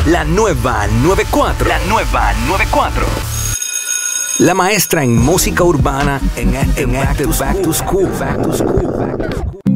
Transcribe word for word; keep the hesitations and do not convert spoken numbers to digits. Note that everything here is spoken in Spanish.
La nueva noventa y cuatro. La nueva noventa y cuatro. La maestra en música urbana en, en, en Back to School. Back to School. Back to School.